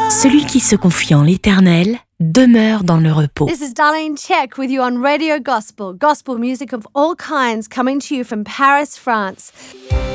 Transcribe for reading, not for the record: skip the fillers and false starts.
Celui qui se confie en l'Éternel demeure dans le repos. This is Darlene Check with you on Radio Gospel. Gospel music of all kinds coming to you from Paris, France.